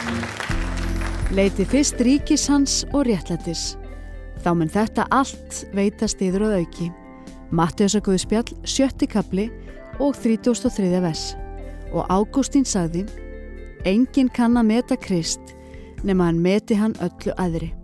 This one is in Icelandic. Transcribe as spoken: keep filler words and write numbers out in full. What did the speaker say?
Leiti fyrst ríkis hans og réttlætis. Þá mun þetta allt veitast yður að auki. Matteusarguðspjall, sjötti kafli og þrítugasta og þriðja vers. Og Ágústín sagði: Enginn kann að meta Krist nema hann meti hann öllu æðri.